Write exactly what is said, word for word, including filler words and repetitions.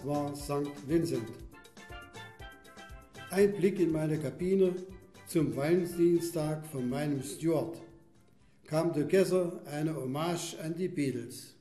war Sankt Vincent. Ein Blick in meine Kabine zum Valentinstag von meinem Steward kam together eine Hommage an die Beatles.